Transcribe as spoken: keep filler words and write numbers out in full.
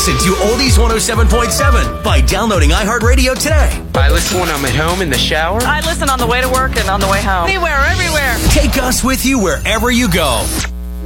Listen to Oldies one oh seven point seven by downloading iHeartRadio today. I listen when I'm at home in the shower. I listen on the way to work and on the way home. Anywhere, everywhere. Take us with you wherever you go.